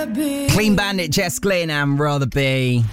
Clean Bandit, Jess Glynn and Rather Be.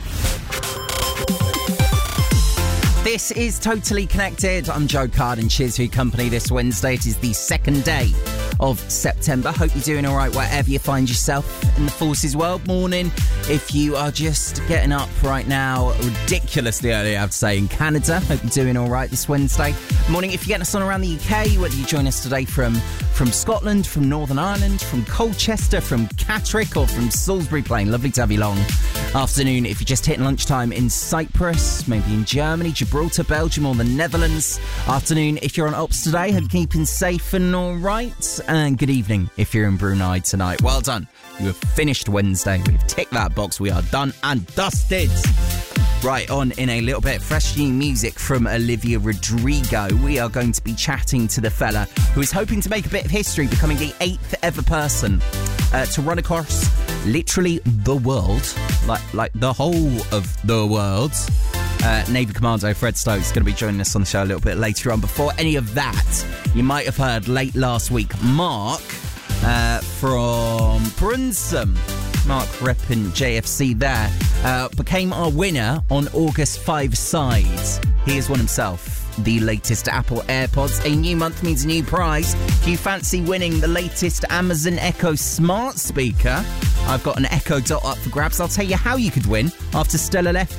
This is Totally Connected. I'm Joe Card and cheers for your company this Wednesday. It is the second day of September. Hope you're doing all right wherever you find yourself in the forces world. Morning if you are just getting up right now, ridiculously early, I have to say, in Canada. Hope you're doing all right this Wednesday. Morning if you're getting us on around the UK, whether you join us today from Scotland, from Northern Ireland, from Colchester, from Catterick or from Salisbury Plain. Lovely to have you along. Afternoon if you're just hitting lunchtime in Cyprus, maybe in Germany, Gibraltar, Belgium or the Netherlands. Afternoon if you're on Ops today. Hope you're keeping safe and all right. And good evening if you're in Brunei tonight. Well done. You have finished Wednesday. We've ticked that box. We are done and dusted. Right, on in a little bit, fresh new music from Olivia Rodrigo. We are going to be chatting to the fella who is hoping to make a bit of history, becoming the 8th ever person to run across literally the world, like the whole of the world. Navy Commando Fred Stokes is going to be joining us on the show a little bit later on. Before any of that, you might have heard late last week, Mark from Brunsum, Mark repping JFC there, became our winner on August 5 sides. He has won himself the latest Apple AirPods. A new month means a new prize. Do you fancy winning the latest Amazon Echo smart speaker? I've got an Echo Dot up for grabs. I'll tell you how you could win after Stella left